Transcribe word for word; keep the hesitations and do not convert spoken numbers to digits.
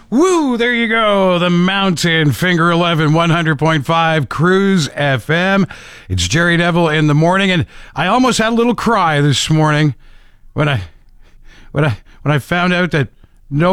Woo, there you go. The Mountain, Finger eleven, one hundred point five, Cruise F M. It's Jerry Neville in the morning, and I almost had a little cry this morning when I when I when I found out that